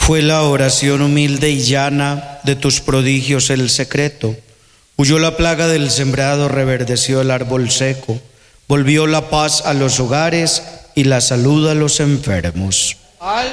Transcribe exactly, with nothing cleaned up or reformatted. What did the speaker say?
Fue la oración humilde y llana de tus prodigios el secreto. Huyó la plaga del sembrado, reverdeció el árbol seco. Volvió la paz a los hogares y la salud a los enfermos. Al